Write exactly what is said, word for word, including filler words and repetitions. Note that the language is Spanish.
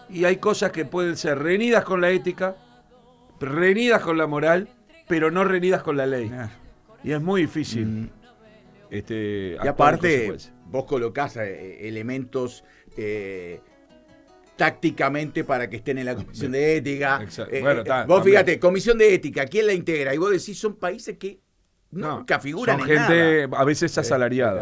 y hay cosas que pueden ser reñidas con la ética, reñidas con la moral, pero no reñidas con la ley. Ah. Y es muy difícil. Mm. Este, Y actuar en aparte, consecuencia. vos colocás eh, elementos eh, tácticamente para que estén en la comisión de ética. Exacto. Eh, Bueno, eh, ta, vos también. fíjate, comisión de ética, ¿quién la integra? Y vos decís, son países que nunca No, figuran son en gente nada. a veces asalariada.